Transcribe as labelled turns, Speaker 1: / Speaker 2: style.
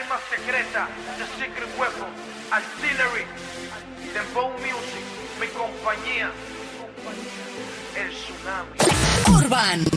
Speaker 1: arma secreta, The Secret Weapon, Artillery, Dembow Music, mi compañía, el Tsunami.
Speaker 2: Urban.